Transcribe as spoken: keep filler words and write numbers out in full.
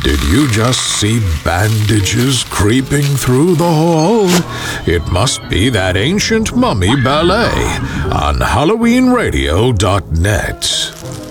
Did you just see bandages creeping through the hall? It must be that ancient mummy ballet on Halloween Radio dot net.